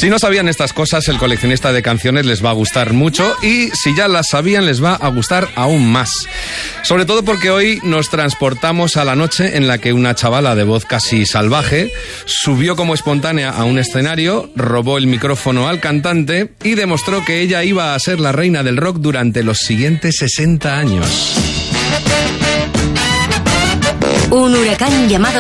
Si no sabían estas cosas, el coleccionista de canciones les va a gustar mucho, y si ya las sabían, les va a gustar aún más. Sobre todo porque hoy nos transportamos a la noche en la que una chavala de voz casi salvaje subió como espontánea a un escenario, robó el micrófono al cantante y demostró que ella iba a ser la reina del rock durante los siguientes 60 años. Un huracán llamado